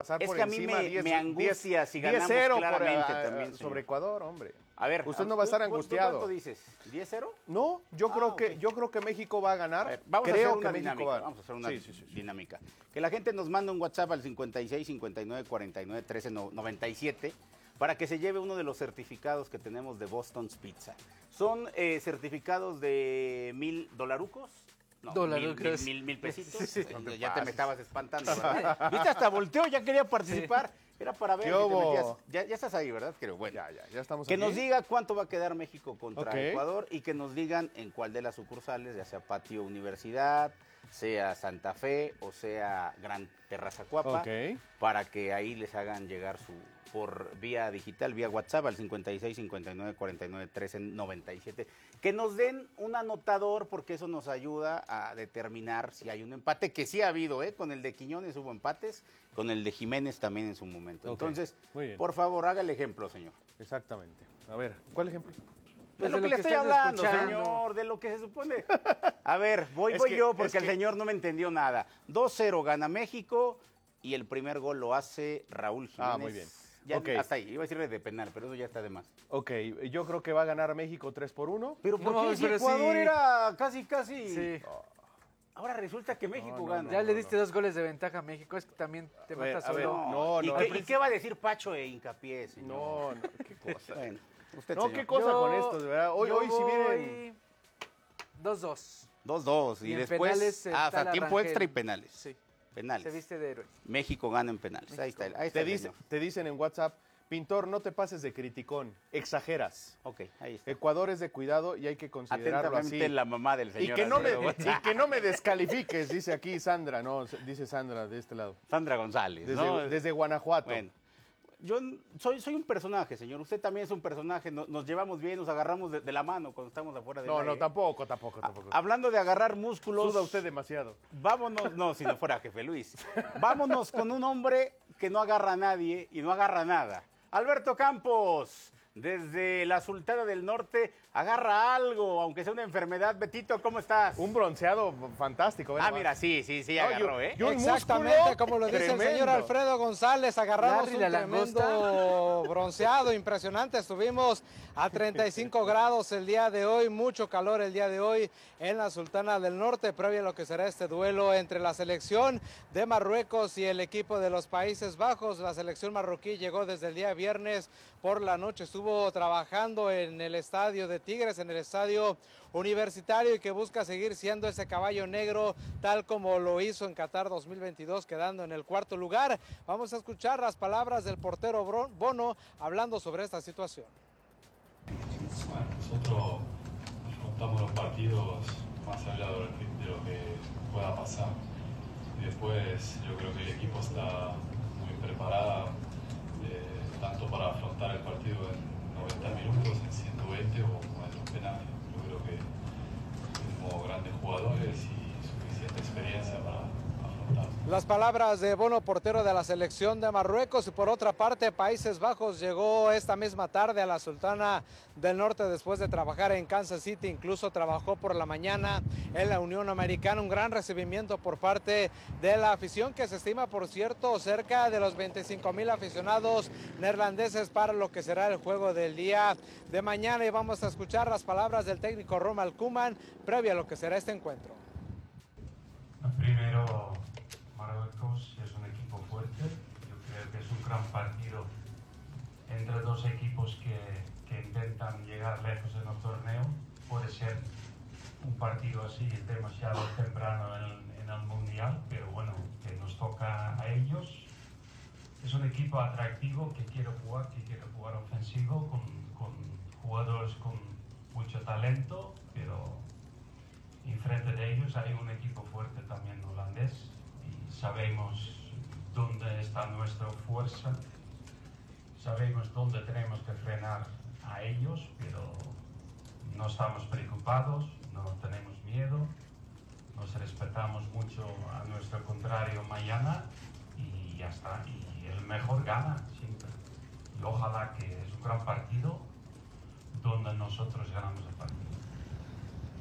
pasar Es por que a mí encima me angustia si ganamos 10-0 claramente también, señor. sobre Ecuador, hombre. A ver, usted no va a estar angustiado. ¿Cuánto dices? ¿10-0? No, yo creo que México va a ganar. A ver, vamos a creo hacer una que México dinámica. va. Vamos a hacer una Sí. dinámica. Que la gente nos mande un WhatsApp al 56 59 49 13 97 para que se lleve uno de los certificados que tenemos de Boston's Pizza. Son certificados de $1,000. No, Dolarucos. mil pesitos. Sí. Ya te me estabas espantando, ¿verdad? Viste, hasta volteo, ya quería participar. Era para ver si te metías. Ya estás ahí, ¿verdad? Creo. Bueno, ya estamos que aquí. nos diga cuánto va a quedar México contra Ok. Ecuador y que nos digan en cuál de las sucursales, ya sea Patio Universidad, sea Santa Fe o sea Gran Terraza Cuapa, Ok. para que ahí les hagan llegar por vía digital, vía WhatsApp al 56 59 49 13 97. Que nos den un anotador porque eso nos ayuda a determinar si hay un empate, que sí ha habido, con el de Quiñones hubo empates, con el de Jiménez también en su momento. Ok, Entonces, muy bien. por favor, haga el ejemplo, señor. Exactamente. A ver, ¿cuál ejemplo? De lo de que le estoy estás hablando, escuchando. señor, de lo que se supone. A ver, voy Es yo que- porque el señor no me entendió nada. 2-0 gana México y el primer gol lo hace Raúl Jiménez. Ah, muy bien. Ya, Ok. hasta ahí, iba a decirle de penal, pero eso ya está de más. Ok, yo creo que va a ganar México 3-1. Pero ¿por No, qué si pero Ecuador sí. era casi? Sí. Ahora resulta que México No, gana. Ya le diste 2 goles de ventaja a México, es que también te A ver, matas a ver, solo. no, ¿Y, no, qué, al y qué va a decir Pacho e Hincapié, señor? No, qué cosa. Bueno, usted, No, señor. qué cosa con estos, de verdad. Hoy si vienen. 2-2. 2-2 y Y en después penales, hasta tal tiempo Rangel. extra y penales. Sí. Penales. Se viste de héroe. México gana en penales. Ahí está, ahí está el señor. Te dicen en WhatsApp, Pintor, no te pases de criticón, exageras. Ok, ahí está. Ecuador es de cuidado y hay que considerarlo Atentamente así. la mamá del señor. Y Alfredo. que no me descalifiques, dice aquí Sandra, no, dice Sandra de este lado. Sandra González, Desde, ¿no? desde Guanajuato. Bueno, yo soy un personaje, señor. Usted también es un personaje. Nos llevamos bien, nos agarramos de la mano cuando estamos afuera del No, aire. tampoco. Hablando de agarrar músculos, Suda usted demasiado. vámonos, no, si no fuera jefe Luis. Vámonos con un hombre que no agarra a nadie y no agarra nada. Alberto Campos, desde la Sultana del Norte, agarra algo, aunque sea una enfermedad. Betito, ¿cómo estás? Un bronceado fantástico. ven Ah, nomás. mira, sí, No, agarró, y un Exactamente, músculo como lo dice el tremendo. señor Alfredo González, agarramos Larry un la tremendo langosta. bronceado impresionante. Estuvimos a 35 grados el día de hoy, mucho calor el día de hoy en la Sultana del Norte, previo a lo que será este duelo entre la selección de Marruecos y el equipo de los Países Bajos. La selección marroquí llegó desde el día viernes por la noche, estuvo trabajando en el estadio de Tigres, en el estadio universitario, y que busca seguir siendo ese caballo negro tal como lo hizo en Qatar 2022, quedando en el cuarto lugar. Vamos a escuchar las palabras del portero Bono hablando sobre esta situación. Bueno, nosotros afrontamos los partidos más allá de lo que pueda pasar. Y después yo creo que el equipo está muy preparado, tanto para afrontar el partido en 90 minutos, en 120 o en los penales. Yo creo que tenemos grandes jugadores y suficiente experiencia para afrontar. Las palabras de Bono, portero de la selección de Marruecos. Y por otra parte, Países Bajos llegó esta misma tarde a la Sultana del Norte después de trabajar en Kansas City. Incluso trabajó por la mañana en la Unión Americana. Un gran recibimiento por parte de la afición, que se estima, por cierto, cerca de los 25,000 aficionados neerlandeses para lo que será el juego del día de mañana. Y vamos a escuchar las palabras del técnico Ronald Koeman previo a lo que será este encuentro. Primero, Marruecos es un equipo fuerte. Yo creo que es un gran partido entre dos equipos que intentan llegar lejos en el torneo. Puede ser un partido así demasiado temprano en el Mundial, pero bueno, que nos toca a ellos. Es un equipo atractivo que quiere jugar ofensivo, con jugadores con mucho talento, pero enfrente de ellos hay un equipo fuerte también holandés y sabemos dónde está nuestra fuerza, sabemos dónde tenemos que frenar a ellos, pero no estamos preocupados, no tenemos miedo, nos respetamos mucho a nuestro contrario mañana y ya está, y el mejor gana siempre. Y ojalá que es un gran partido donde nosotros ganamos el partido.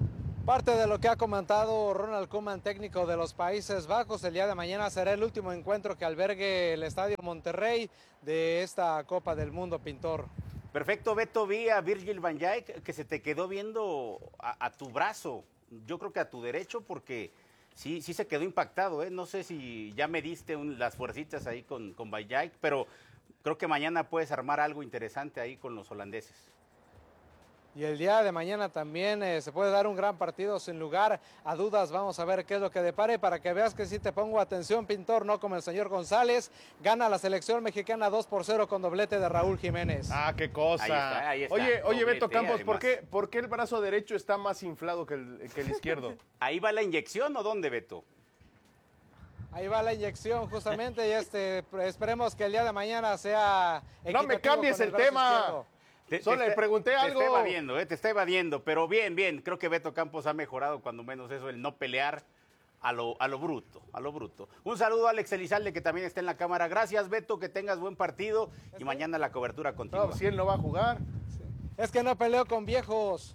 Parte de lo que ha comentado Ronald Koeman, técnico de los Países Bajos, el día de mañana será el último encuentro que albergue el Estadio Monterrey de esta Copa del Mundo, Pintor. Perfecto, Beto, vi a Virgil van Dijk que se te quedó viendo a tu brazo, yo creo que a tu derecho, porque sí se quedó impactado, ¿eh? No sé si ya me diste las fuercitas ahí con van Dijk, pero creo que mañana puedes armar algo interesante ahí con los holandeses. Y el día de mañana también se puede dar un gran partido sin lugar a dudas. Vamos a ver qué es lo que depare para que veas que sí te pongo atención, Pintor, no como el señor González. Gana la selección mexicana 2-0 con doblete de Raúl Jiménez. Ah, qué cosa. Ahí está, Oye, doblete, Beto Campos, además. ¿por qué el brazo derecho está más inflado que el izquierdo? ¿Ahí va la inyección o dónde, Beto? Ahí va la inyección justamente y esperemos que el día de mañana sea No me equitativo cambies con el brazo tema. izquierdo. Solo le pregunté algo. Te está evadiendo, pero bien. Creo que Beto Campos ha mejorado cuando menos eso, el no pelear a lo bruto. Un saludo a Alex Elizalde, que también está en la cámara. Gracias, Beto, que tengas buen partido y mañana la cobertura continúa. No, si él no va a jugar. Es que no peleo con viejos.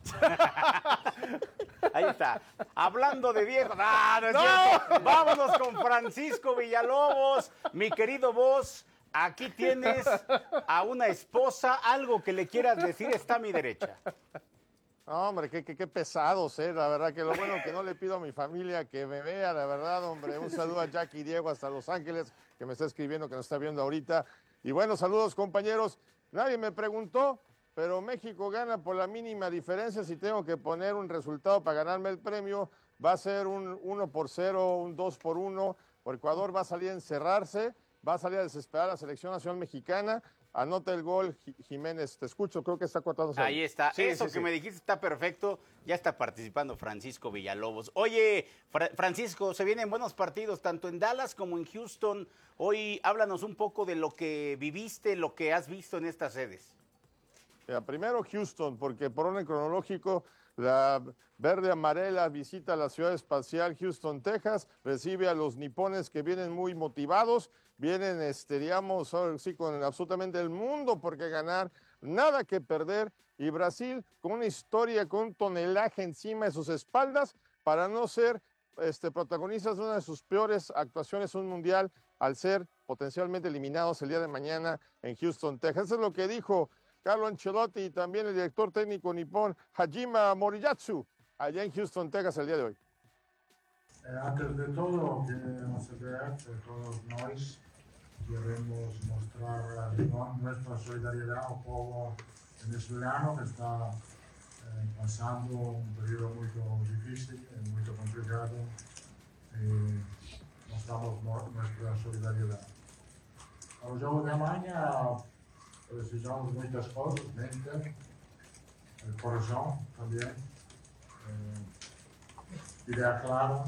Ahí está. Hablando de viejos. No es cierto. Vámonos con Francisco Villalobos, mi querido Vos. Aquí tienes a una esposa, algo que le quieras decir está a mi derecha. No, hombre, qué pesados, la verdad que lo bueno que no le pido a mi familia que me vea, la verdad, hombre. Un saludo a Jackie y Diego hasta Los Ángeles, que me está escribiendo, que nos está viendo ahorita. Y bueno, saludos, compañeros. Nadie me preguntó, pero México gana por la mínima diferencia. Si tengo que poner un resultado para ganarme el premio, va a ser un 1-0, un 2-1. O Ecuador va a salir a encerrarse. Va a salir a desesperar a la selección nacional mexicana. Anota el gol, Jiménez. Te escucho, creo que está 4-0. Ahí está. Sí, Eso sí, que sí. me dijiste está perfecto. Ya está participando Francisco Villalobos. Oye, Francisco, se vienen buenos partidos, tanto en Dallas como en Houston. Hoy háblanos un poco de lo que viviste, lo que has visto en estas sedes. Mira, primero Houston, porque por orden cronológico, la verde amarela visita la ciudad espacial Houston, Texas, recibe a los nipones que vienen muy motivados, vienen, digamos, ahora sí, con absolutamente el mundo por qué ganar, nada que perder, y Brasil con una historia, con un tonelaje encima de sus espaldas, para no ser protagonistas de una de sus peores actuaciones en un mundial, al ser potencialmente eliminados el día de mañana en Houston, Texas. Eso es lo que dijo Carlo Ancelotti y también el director técnico nipón Hajime Moriyatsu allá en Houston, Texas el día de hoy. Antes de todo, queremos saber que todos nosotros queremos mostrar nuestra solidaridad al pueblo venezolano que está pasando un periodo muy difícil y muy complicado. Mostramos nuestra solidaridad. Al juego de mañana precisamos muchas cosas, mente, el corazón también, idea clara.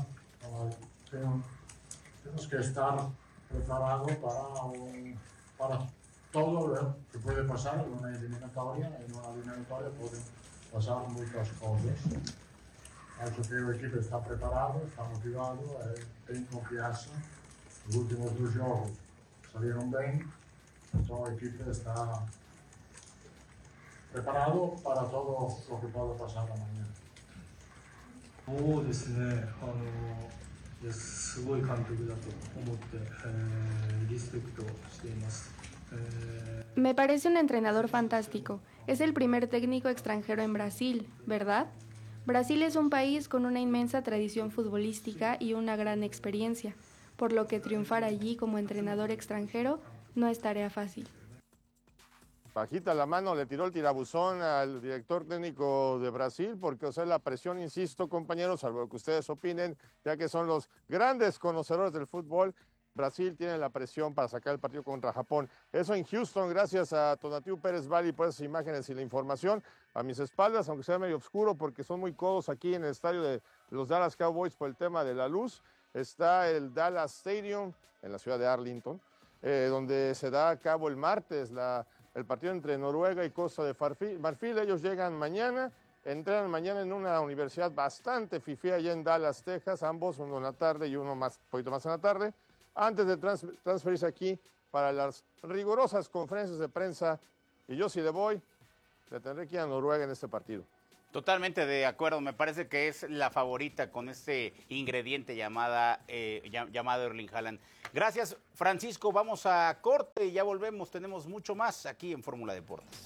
Tenemos que estar preparados para todo lo que puede pasar en una eliminatoria. En una eliminatoria pueden pasar muchas cosas. Acho que el equipo está preparado, está motivado, tiene confianza. Los últimos dos juegos salieron bien. Todo el equipo está preparado para todo lo que pueda pasar mañana. そうですね、すごい監督だと思って、リスペクトしています。 Me parece un entrenador fantástico. Es el primer técnico extranjero en Brasil, ¿verdad? Brasil es un país con una inmensa tradición futbolística y una gran experiencia, por lo que triunfar allí como entrenador extranjero no es tarea fácil. Bajita la mano, le tiró el tirabuzón al director técnico de Brasil, porque, o sea, la presión, insisto, compañeros, salvo que ustedes opinen, ya que son los grandes conocedores del fútbol, Brasil tiene la presión para sacar el partido contra Japón. Eso en Houston, gracias a Tonatiu Pérez Vali por esas imágenes y la información. A mis espaldas, aunque sea medio oscuro, porque son muy codos aquí en el estadio de los Dallas Cowboys por el tema de la luz, está el Dallas Stadium en la ciudad de Arlington, donde se da a cabo el martes el partido entre Noruega y Costa de Marfil. Ellos llegan mañana, entrenan mañana en una universidad bastante fifí allá en Dallas, Texas, ambos, uno en la tarde y uno más, un poquito más en la tarde, antes de transferirse aquí para las rigurosas conferencias de prensa. Y yo, si le voy, le tendré que ir a Noruega en este partido. Totalmente de acuerdo, me parece que es la favorita con este ingrediente llamado Erling Haaland. Gracias, Francisco, vamos a corte y ya volvemos, tenemos mucho más aquí en Fórmula Deportes.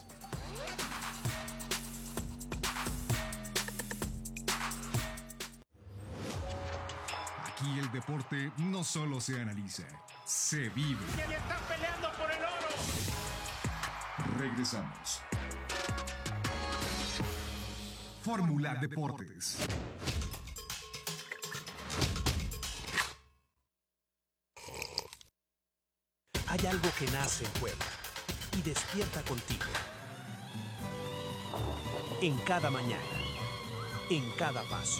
Aquí el deporte no solo se analiza, se vive. ¡Que le están peleando por el oro! Regresamos. Fórmula Deportes. Hay algo que nace en Puebla y despierta contigo. En cada mañana, en cada paso.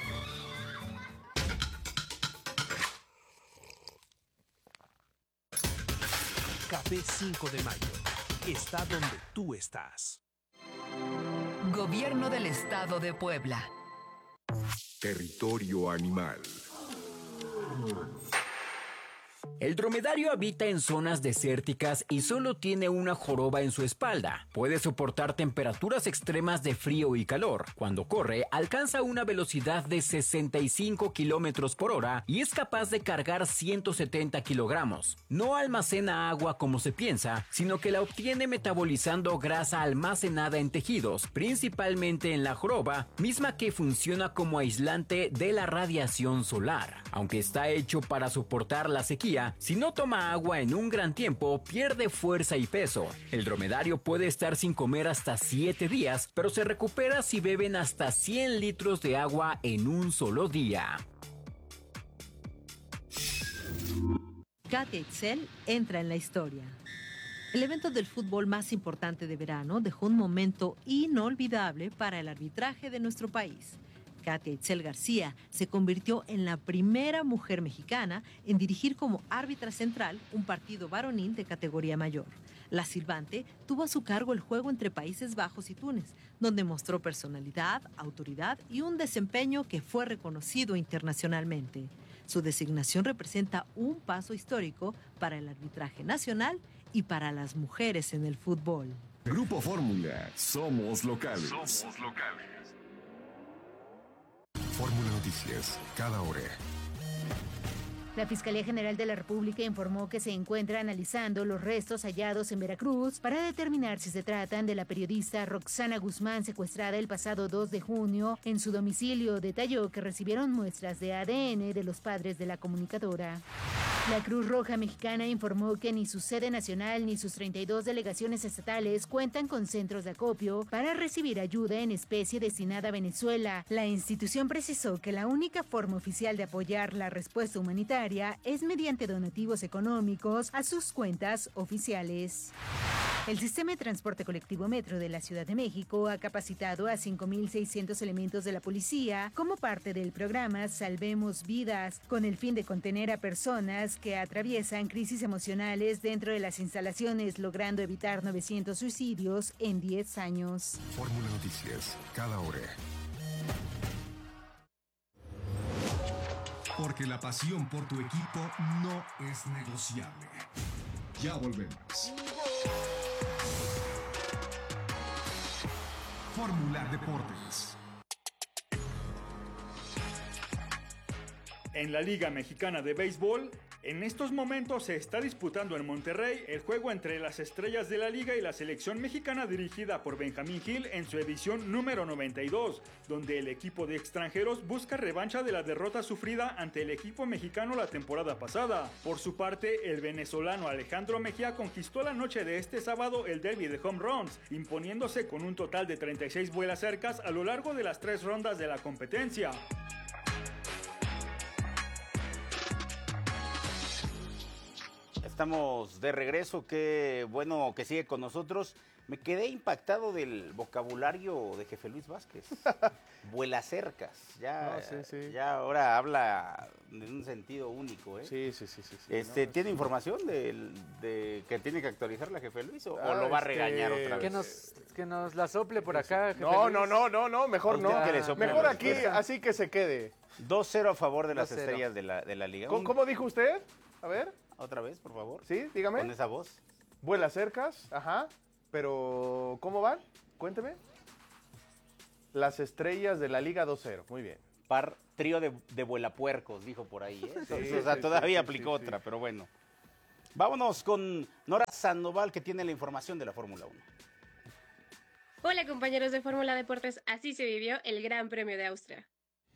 Café 5 de Mayo. Está donde tú estás. Gobierno del Estado de Puebla. Territorio animal. El dromedario habita en zonas desérticas y solo tiene una joroba en su espalda. Puede soportar temperaturas extremas de frío y calor. Cuando corre, alcanza una velocidad de 65 kilómetros por hora y es capaz de cargar 170 kilogramos. No almacena agua como se piensa, sino que la obtiene metabolizando grasa almacenada en tejidos, principalmente en la joroba, misma que funciona como aislante de la radiación solar. Aunque está hecho para soportar la sequía, si no toma agua en un gran tiempo, pierde fuerza y peso. El dromedario puede estar sin comer hasta 7 días, pero se recupera si beben hasta 100 litros de agua en un solo día. Katia Itzel entra en la historia. El evento del fútbol más importante de verano dejó un momento inolvidable para el arbitraje de nuestro país. Katia Itzel García se convirtió en la primera mujer mexicana en dirigir como árbitra central un partido varonil de categoría mayor. La silbante tuvo a su cargo el juego entre Países Bajos y Túnez, donde mostró personalidad, autoridad y un desempeño que fue reconocido internacionalmente. Su designación representa un paso histórico para el arbitraje nacional y para las mujeres en el fútbol. Grupo Fórmula, somos locales. Fórmula Noticias, cada hora. La Fiscalía General de la República informó que se encuentra analizando los restos hallados en Veracruz para determinar si se tratan de la periodista Roxana Guzmán, secuestrada el pasado 2 de junio en su domicilio. Detalló que recibieron muestras de ADN de los padres de la comunicadora. La Cruz Roja Mexicana informó que ni su sede nacional ni sus 32 delegaciones estatales cuentan con centros de acopio para recibir ayuda en especie destinada a Venezuela. La institución precisó que la única forma oficial de apoyar la respuesta humanitaria es mediante donativos económicos a sus cuentas oficiales. El sistema de transporte colectivo Metro de la Ciudad de México ha capacitado a 5.600 elementos de la policía como parte del programa Salvemos Vidas, con el fin de contener a personas que atraviesan crisis emocionales dentro de las instalaciones, logrando evitar 900 suicidios en 10 años. Fórmula Noticias, cada hora. Porque la pasión por tu equipo no es negociable. Ya volvemos. Fórmula Deportes. En la Liga Mexicana de Béisbol, en estos momentos se está disputando en Monterrey el juego entre las estrellas de la liga y la selección mexicana dirigida por Benjamín Gil en su edición número 92, donde el equipo de extranjeros busca revancha de la derrota sufrida ante el equipo mexicano la temporada pasada. Por su parte, el venezolano Alejandro Mejía conquistó la noche de este sábado el derbi de home runs, imponiéndose con un total de 36 vuelas cercas a lo largo de las 3 rondas de la competencia. Estamos de regreso, qué bueno que sigue con nosotros. Me quedé impactado del vocabulario de Jefe Luis Vázquez. Vuelacercas. Ya, No, sí. ya ahora habla en un sentido único, ¿eh? Sí. ¿Tiene información de que tiene que actualizar la Jefe Luis o lo va a regañar otra vez? Que nos la sople por acá, Jefe No, Luis. no, mejor no. Que le sople Mejor la aquí, respuesta. así que se quede. 2-0 a favor de las 2-0. estrellas de la liga. ¿Cómo dijo usted? A ver. Otra vez, por favor. Sí, dígame. Con esa voz. Vuelas cercas, ajá. Pero, ¿cómo van? Cuénteme. las estrellas de la Liga 2-0. Muy bien. Trío de vuelapuercos, dijo por ahí. Sí, o sea, todavía aplicó otra, pero bueno. Vámonos con Nora Sandoval, que tiene la información de la Fórmula 1. Hola compañeros de Fórmula Deportes, así se vivió el Gran Premio de Austria.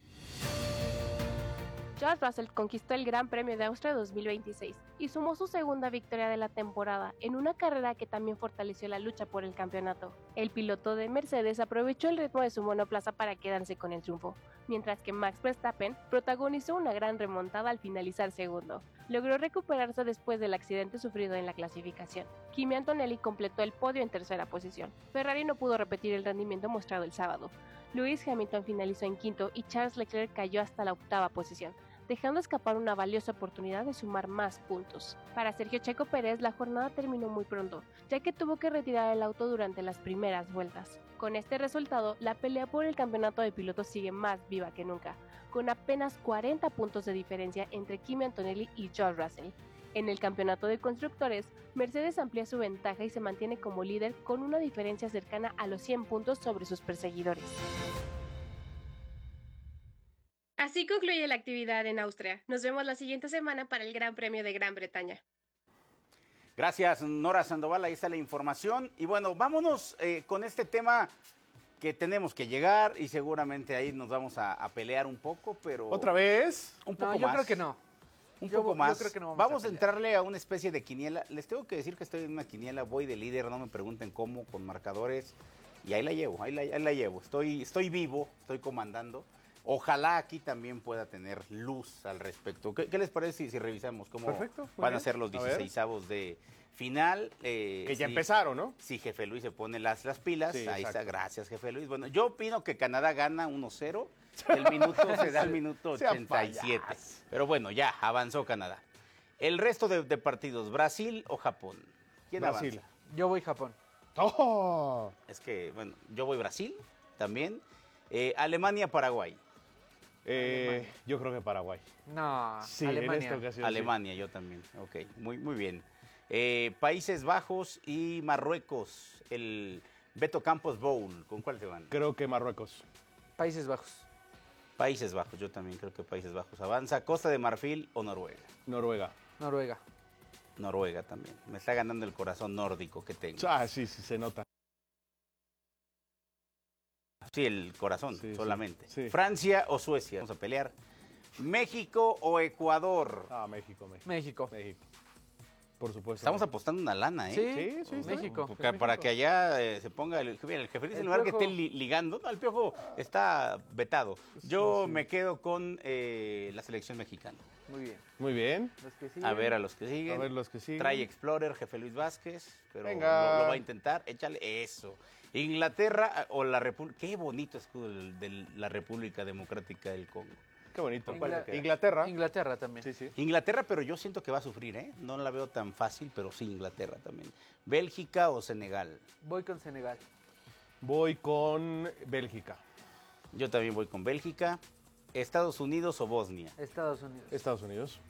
George Russell conquistó el Gran Premio de Austria 2026 y sumó su segunda victoria de la temporada en una carrera que también fortaleció la lucha por el campeonato. El piloto de Mercedes aprovechó el ritmo de su monoplaza para quedarse con el triunfo, mientras que Max Verstappen protagonizó una gran remontada al finalizar segundo. Logró recuperarse después del accidente sufrido en la clasificación. Kimi Antonelli completó el podio en tercera posición. Ferrari no pudo repetir el rendimiento mostrado el sábado. Lewis Hamilton finalizó en quinto y Charles Leclerc cayó hasta la octava posición, dejando escapar una valiosa oportunidad de sumar más puntos. Para Sergio Checo Pérez, la jornada terminó muy pronto, ya que tuvo que retirar el auto durante las primeras vueltas. Con este resultado, la pelea por el campeonato de pilotos sigue más viva que nunca, con apenas 40 puntos de diferencia entre Kimi Antonelli y George Russell. En el campeonato de constructores, Mercedes amplía su ventaja y se mantiene como líder con una diferencia cercana a los 100 puntos sobre sus perseguidores. Así concluye la actividad en Austria. Nos vemos la siguiente semana para el Gran Premio de Gran Bretaña. Gracias, Nora Sandoval, ahí está la información. Y bueno, vámonos con este tema que tenemos que llegar y seguramente ahí nos vamos a pelear un poco, pero... ¿Otra vez? Un poco yo más. creo que no. Un poco más. Yo creo que no vamos a entrarle a una especie de quiniela. Les tengo que decir que estoy en una quiniela, voy de líder, no me pregunten cómo, con marcadores. Y ahí la llevo, ahí la llevo. Estoy vivo, estoy comandando. Ojalá aquí también pueda tener luz al respecto. ¿Qué les parece si revisamos cómo van a ser los 16avos de final? Que ya empezaron, ¿no? Si Jefe Luis se pone las pilas, Sí, ahí exacto. está, gracias Jefe Luis. Bueno, yo opino que Canadá gana 1-0, el minuto se da el minuto Sea 87. payaso. Pero bueno, ya avanzó Canadá. El resto de partidos, ¿Brasil o Japón? ¿Quién Brasil. avanza? Yo voy Japón. ¡Oh! Es que, bueno, yo voy Brasil también. Alemania-Paraguay. Yo creo que Paraguay. No, Sí, Alemania. en esta ocasión Alemania, yo también. Ok, muy bien. Países Bajos y Marruecos, el Beto Campos Bowl. ¿Con cuál se van? Creo que Marruecos. Países Bajos. Países Bajos, yo también creo que Países Bajos avanza. ¿Costa de Marfil o Noruega? Noruega. Noruega. Noruega también. Me está ganando el corazón nórdico que tengo. Ah, sí, se nota. Sí, el corazón, Sí, solamente. sí. Francia o Suecia. Vamos a pelear. México o Ecuador. Ah, México. México. Por supuesto. Estamos apostando una lana, ¿eh? Sí, México. Para que allá se ponga el jefe dice, en lugar que Piojo. esté ligando, no, el Piojo está vetado. Yo me quedo con la selección mexicana. Muy bien. Muy bien. Los que siguen. A ver a los que siguen. A ver los que siguen. Trae Explorer, Jefe Luis Vázquez, pero lo Venga. va a intentar. Échale eso. Inglaterra o la República. Qué bonito escudo de la República Democrática del Congo. Qué bonito. Ingla- Inglaterra. Inglaterra también. Sí, sí. Inglaterra, pero yo siento que va a sufrir, ¿eh? No la veo tan fácil, pero sí Inglaterra también. Bélgica o Senegal. Voy con Senegal. Voy con Bélgica. Yo también voy con Bélgica. Estados Unidos o Bosnia. Estados Unidos. Estados Unidos.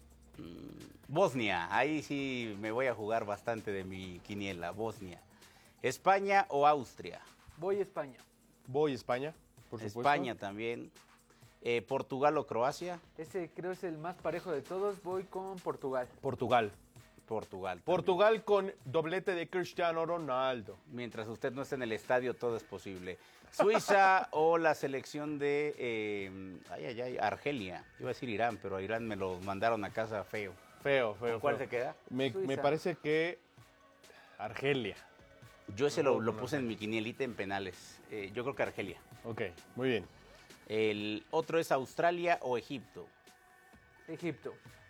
Bosnia, ahí sí me voy a jugar bastante de mi quiniela, Bosnia. España o Austria. Voy España. Voy España, por supuesto. España también. Portugal o Croacia. Ese creo es el más parejo de todos. Voy con Portugal. Portugal. Portugal. también. Portugal con doblete de Cristiano Ronaldo. Mientras usted no esté en el estadio, todo es posible. Suiza o la selección de Argelia. Iba a decir Irán, pero a Irán me lo mandaron a casa feo. Feo. ¿Con cuál feo. se queda? Me Suiza. parece que Argelia. Yo ese lo puse en mi quinielita en penales. Yo creo que Argelia. Ok, muy bien. El otro es Australia o Egipto. Egipto.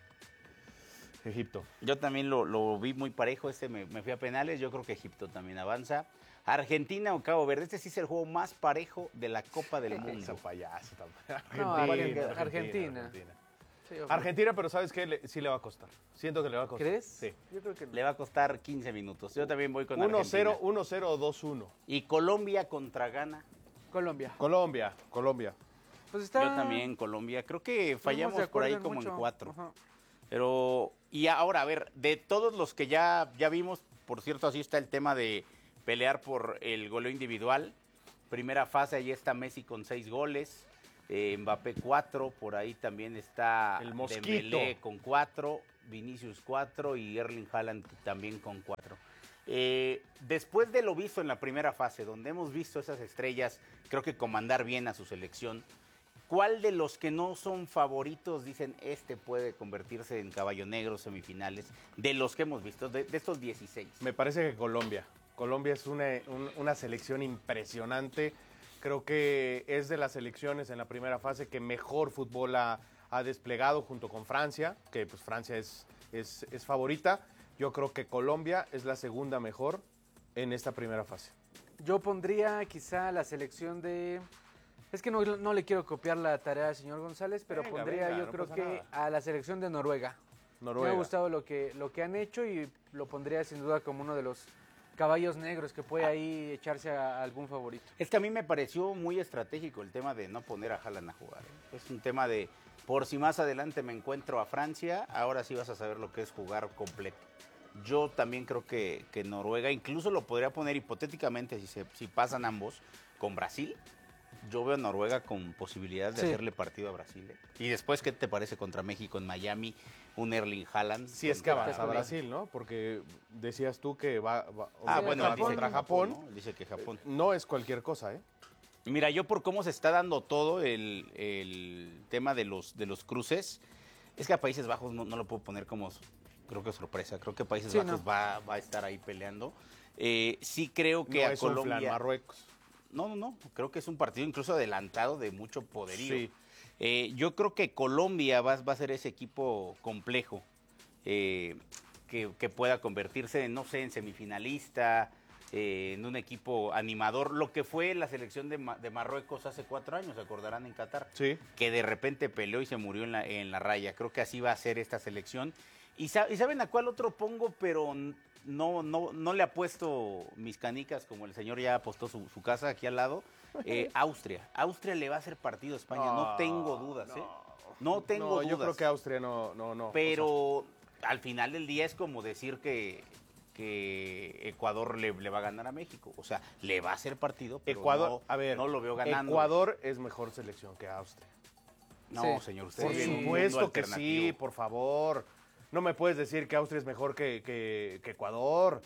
Egipto. Yo también lo vi muy parejo, me fui a penales, yo creo que Egipto también avanza. Argentina o Cabo Verde, este sí es el juego más parejo de la Copa del Mundo. Esa payaso también. No, Argentina. Argentina. Sí, obvio. Argentina, pero ¿sabes qué? Sí le va a costar. Siento que le va a costar. ¿Crees? Sí. Yo creo que no. Le va a costar 15 minutos. Yo también voy con 1-0, Argentina. 1-0 o 2-1. Y Colombia contra Ghana. Colombia. Colombia. Pues está... Yo también, Colombia. Creo que fallamos de por ahí acuerdo en como en mucho. 4. Ajá. Pero, y ahora, a ver, de todos los que ya vimos, por cierto, así está el tema de pelear por el goleo individual. primera fase, ahí está Messi con 6 goles, Mbappé 4, por ahí también está el Mosquito Dembélé con 4, Vinicius 4 y Erling Haaland también con 4. Después de lo visto en la primera fase, donde hemos visto esas estrellas, creo que comandar bien a su selección, ¿cuál de los que no son favoritos dicen puede convertirse en caballo negro semifinales? De los que hemos visto, de estos 16. Me parece que Colombia. Colombia es una selección impresionante. Creo que es de las selecciones en la primera fase que mejor fútbol ha desplegado junto con Francia, que pues Francia es favorita. Yo creo que Colombia es la segunda mejor en esta primera fase. Yo pondría quizá la selección de... Es que no le quiero copiar la tarea al señor González, pero pondría yo creo que a la selección de Noruega. Me ha gustado lo que han hecho y lo pondría sin duda como uno de los caballos negros que puede ahí echarse a algún favorito. Es que a mí me pareció muy estratégico el tema de no poner a Haaland a jugar. Es un tema de, por si más adelante me encuentro a Francia, ahora sí vas a saber lo que es jugar completo. Yo también creo que Noruega, incluso lo podría poner hipotéticamente si pasan ambos, con Brasil. Yo veo a Noruega con posibilidades de hacerle partido a Brasil. Y después, ¿qué te parece contra México en Miami? Un Erling Haaland. Sí, es que avanza a Brasil, ¿no? Porque decías tú que va contra Japón, ¿no? Dice que Japón. No es cualquier cosa, ¿eh? Mira, yo por cómo se está dando todo el tema de los cruces, es que a Países Bajos no lo puedo poner como, creo que sorpresa. Creo que Países Bajos va a estar ahí peleando. Sí creo que no a es Colombia... un plan Marruecos. No. Creo que es un partido incluso adelantado de mucho poderío. Sí. Yo creo que Colombia va a ser ese equipo complejo que pueda convertirse, no sé, en semifinalista, en un equipo animador. Lo que fue la selección de Marruecos hace 4 años, se acordarán, en Qatar. Sí. Que de repente peleó y se murió en la raya. Creo que así va a ser esta selección. ¿Y saben a cuál otro pongo? Pero no le apuesto mis canicas, como el señor ya apostó su casa aquí al lado. Austria le va a hacer partido a España, no tengo dudas. No tengo dudas. Yo creo que Austria no. Pero al final del día es como decir que Ecuador le va a ganar a México. O sea, le va a hacer partido, pero Ecuador, no lo veo ganando. Ecuador es mejor selección que Austria. No, señor, usted por supuesto que sí, por favor. No me puedes decir que Austria es mejor que Ecuador.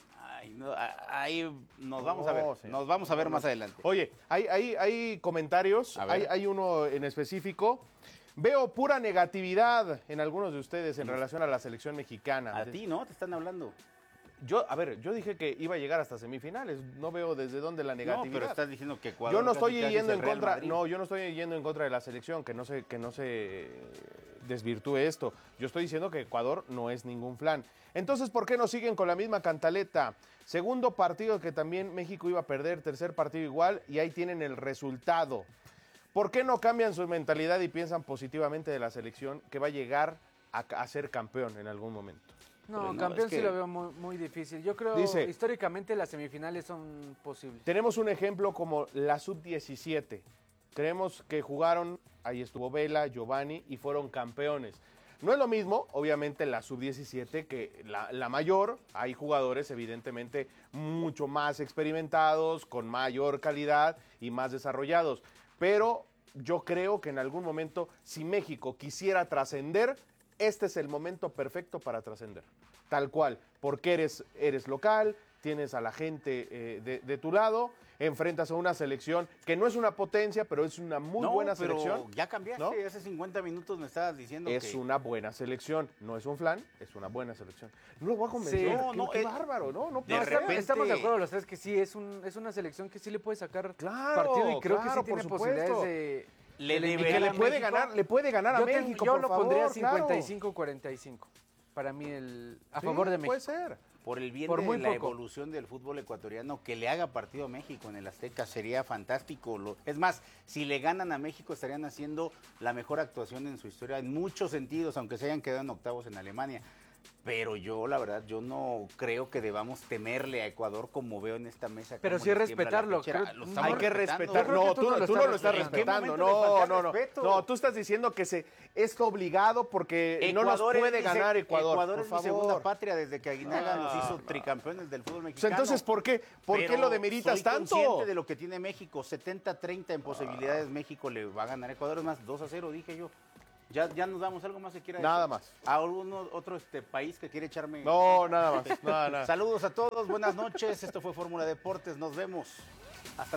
Ahí nos vamos a ver. Nos vamos a ver más adelante. Oye, hay comentarios. Hay uno en específico. Veo pura negatividad en algunos de ustedes en relación a la selección mexicana. A ti, ¿no? Te están hablando. Yo dije que iba a llegar hasta semifinales. No veo desde dónde la negatividad. No, pero estás diciendo que Ecuador... Yo no estoy yendo en contra. No, yo no estoy yendo en contra de la selección, que no se desvirtúe esto. Yo estoy diciendo que Ecuador no es ningún flan. Entonces, ¿por qué no siguen con la misma cantaleta? Segundo partido que también México iba a perder, tercer partido igual, y ahí tienen el resultado. ¿Por qué no cambian su mentalidad y piensan positivamente de la selección que va a llegar a ser campeón en algún momento? No, campeón sí lo veo muy, muy difícil. Yo creo que históricamente las semifinales son posibles. Tenemos un ejemplo como la Sub-17. Creemos que jugaron, ahí estuvo Vela, Giovanni, y fueron campeones. No es lo mismo, obviamente, la Sub-17 que la mayor. Hay jugadores, evidentemente, mucho más experimentados, con mayor calidad y más desarrollados. Pero yo creo que en algún momento, si México quisiera trascender, este es el momento perfecto para trascender. Tal cual, porque eres local, tienes a la gente de tu lado, enfrentas a una selección que no es una potencia, pero es una muy buena selección. Ya cambiaste, ¿no? Hace 50 minutos me estabas diciendo es una buena selección, no es un flan, es una buena selección. No lo voy a convencer, qué bárbaro, ¿no? Estamos de acuerdo los tres que sí, es una selección que sí le puede sacar partido y creo que sí tiene posibilidades de... Le puede ganar a México, yo lo pondría 55-45. Para mí, a favor de México. Puede ser. Por el bien de la evolución del fútbol ecuatoriano, que le haga partido a México en el Azteca sería fantástico. Es más, si le ganan a México estarían haciendo la mejor actuación en su historia en muchos sentidos, aunque se hayan quedado en octavos en Alemania. Pero yo, la verdad, yo no creo que debamos temerle a Ecuador como veo en esta mesa. Pero sí respetarlo. Hay que respetar. No, tú no lo estás respetando. No, tú estás diciendo que es obligado porque no nos puede ganar Ecuador. Ecuador es mi segunda patria desde que Aguinaga nos hizo tricampeones del fútbol mexicano. Entonces, ¿por qué lo demeritas tanto? Soy consciente de lo que tiene México. 70-30 en posibilidades. México le va a ganar a Ecuador. Es más, 2-0, dije yo. Ya nos damos algo más que quiera nada decir. Más. ¿A algún otro país que quiere echarme? No, nada más. Nada. Saludos a todos, buenas noches. Esto fue Fórmula Deportes. Nos vemos. Hasta la